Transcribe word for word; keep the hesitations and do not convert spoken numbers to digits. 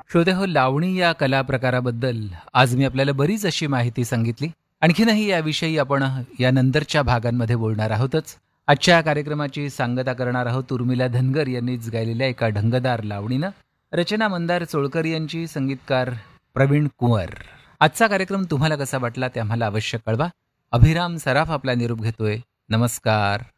श्रोते हो, लावणी या कला प्रकाराबद्दल आज मी आपल्याला बरीच अशी माहिती सांगितली. आणखीनही याविषयी आपण यानंतरच्या भागांमध्ये बोलणार आहोतच. आजच्या या कार्यक्रमाची सांगता करणार आहोत उर्मिला धनगर यांनीच गायलेल्या एका ढंगदार लावणीनं. रचना मंदार चोळकर यांची, संगीतकार प्रवीण कुंवर. आजचा कार्यक्रम तुम्हाला कसा वाटला ते आम्हाला अवश्य कळवा. अभिराम सराफ आपला निरोप घेतोय. नमस्कार.